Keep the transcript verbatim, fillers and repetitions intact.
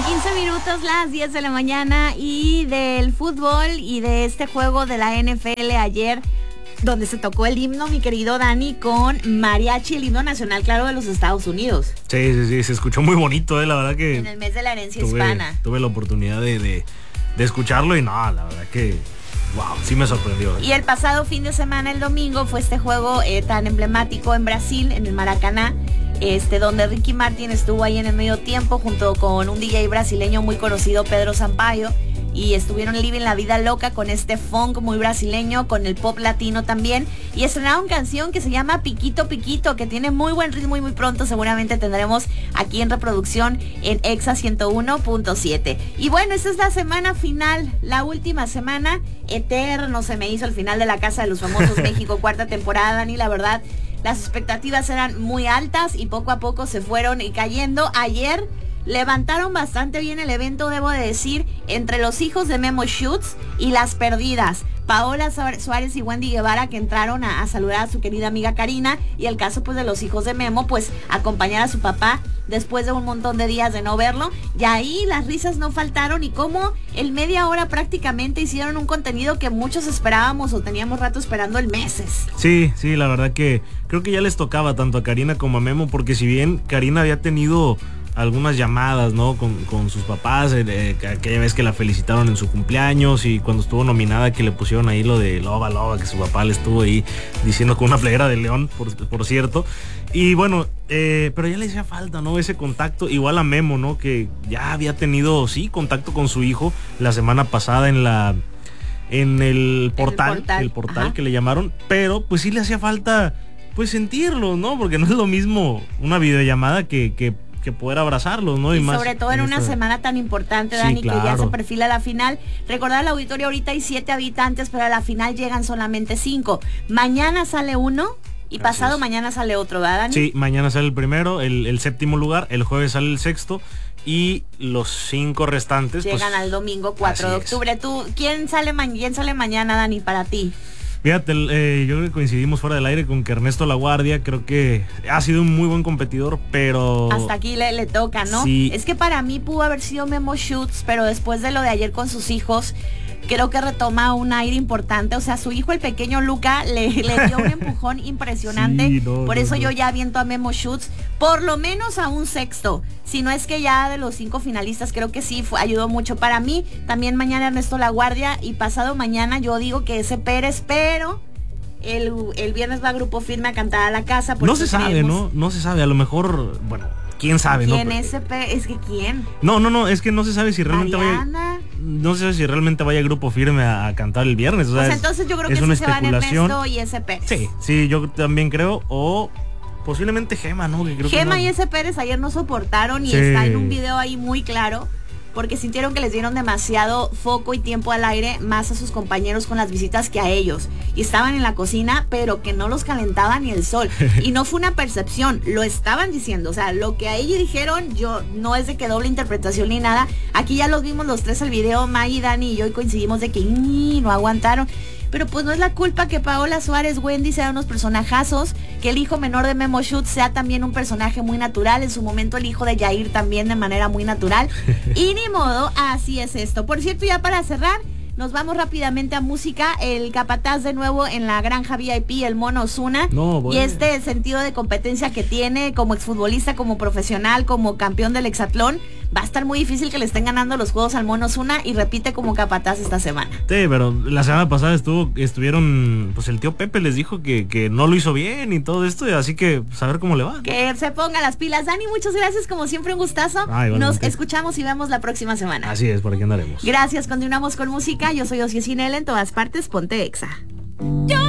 quince minutos, las diez de la mañana, y del fútbol y de este juego de la N F L ayer, donde se tocó el himno, mi querido Dani, con mariachi, el himno nacional, claro, de los Estados Unidos. Sí, sí, sí, se escuchó muy bonito, eh, la verdad que... En el mes de la herencia tuve, hispana. Tuve la oportunidad de, de, de escucharlo y no, la verdad que... Wow, sí me sorprendió. Y el pasado fin de semana, el domingo, fue este juego eh, tan emblemático en Brasil, en el Maracaná, este, donde Ricky Martin estuvo ahí en el medio tiempo junto con un D J brasileño muy conocido, Pedro Sampaio, y estuvieron living la vida loca con este funk muy brasileño, con el pop latino también, y estrenaron canción que se llama Piquito Piquito, que tiene muy buen ritmo y muy pronto seguramente tendremos aquí en reproducción en Exa ciento uno punto siete. Y bueno, esta es la semana final, la última semana, eterno se me hizo el final de La Casa de los Famosos México, cuarta temporada, Dani, la verdad, las expectativas eran muy altas y poco a poco se fueron cayendo. Ayer levantaron bastante bien el evento, debo de decir, entre los hijos de Memo Schutz y las perdidas, Paola Suárez y Wendy Guevara, que entraron a, a saludar a su querida amiga Karina, y el caso pues de los hijos de Memo, pues acompañar a su papá después de un montón de días de no verlo, y ahí las risas no faltaron, y como en media hora prácticamente hicieron un contenido que muchos esperábamos o teníamos rato esperando el meses. Sí, sí, la verdad que creo que ya les tocaba tanto a Karina como a Memo, porque si bien Karina había tenido algunas llamadas, ¿no? Con, con sus papás, eh, aquella vez que la felicitaron en su cumpleaños y cuando estuvo nominada que le pusieron ahí lo de Loba Loba, que su papá le estuvo ahí diciendo con una playera de león, por, por cierto. Y bueno, eh, pero ya le hacía falta, ¿no? Ese contacto, igual a Memo, ¿no? Que ya había tenido, sí, contacto con su hijo la semana pasada en la... en el portal, el portal, el portal que le llamaron, pero pues sí le hacía falta, pues sentirlo, ¿no? Porque no es lo mismo una videollamada que... que que poder abrazarlos, ¿no? Y, y más sobre todo en, en una esta... semana tan importante, Dani, sí, claro, que ya se perfila la final. Recordar al auditorio, ahorita hay siete habitantes, pero a la final llegan solamente cinco. Mañana sale uno y Así pasado es. mañana sale otro, ¿verdad, Dani? Sí, mañana sale el primero, el, el séptimo lugar, el jueves sale el sexto y los cinco restantes llegan pues, al domingo cuatro de octubre. Es. Tú, ¿quién sale, ma- ¿quién sale mañana, Dani, para ti? Fíjate, eh, yo creo que coincidimos fuera del aire con que Ernesto Laguardia, creo que ha sido un muy buen competidor, pero... hasta aquí le, le toca, ¿no? Sí. Es que para mí pudo haber sido Memo Schutz, pero después de lo de ayer con sus hijos, creo que retoma un aire importante. O sea, su hijo, el pequeño Luca, le, le dio un empujón impresionante. Sí, no, por no, eso no. yo ya aviento a Memo Schutz, por lo menos a un sexto. Si no es que ya de los cinco finalistas, creo que sí fue, ayudó mucho. Para mí, también mañana Ernesto Laguardia, y pasado mañana yo digo que ese Pérez, pero el, el viernes va a Grupo Firme a cantar a la casa. Por no se sabe, creemos. ¿no? No se sabe, a lo mejor, bueno, quién sabe, ¿Quién ¿no? es ese Pérez? Es que ¿quién? No, no, no, es que no se sabe si realmente Mariana. vaya... No sé si realmente vaya Grupo Firme a, a cantar el viernes. O sea, pues es, entonces yo creo es que una sí se van especulación. Ernesto y ese Pérez. Sí, sí, yo también creo, o... posiblemente Gema, ¿no? Que creo Gema que no. y ese Pérez ayer no soportaron y sí. está en un video ahí muy claro, porque sintieron que les dieron demasiado foco y tiempo al aire, más a sus compañeros con las visitas que a ellos. Y estaban en la cocina, pero que no los calentaba ni el sol. Y no fue una percepción, lo estaban diciendo. O sea, lo que a ellos dijeron, yo no es de que doble interpretación ni nada. Aquí ya los vimos los tres el video, Maggie, Dani y yo, y coincidimos de que ni no aguantaron. Pero pues no es la culpa que Paola Suárez, Wendy sean unos personajazos, que el hijo menor de Memo Schutz sea también un personaje muy natural, en su momento el hijo de Yair también de manera muy natural, y ni modo, así es esto. Por cierto, ya para cerrar, nos vamos rápidamente a música. El capataz de nuevo en la granja V I P, el Mono Ozuna, no, bueno. y este sentido de competencia que tiene como exfutbolista, como profesional, como campeón del hexatlón, va a estar muy difícil que le estén ganando los juegos al Mono Ozuna, y repite como capataz esta semana. Sí, pero la semana pasada estuvo, estuvieron, pues el tío Pepe les dijo que, que no lo hizo bien y todo esto, así que pues, a ver cómo le va, ¿no? Que se ponga las pilas. Dani, muchas gracias, como siempre un gustazo. Ah, nos escuchamos y vemos la próxima semana. Así es, por aquí andaremos. Gracias, continuamos con música. Yo soy Ociel Cinel, en todas partes, ponte Exa. Yo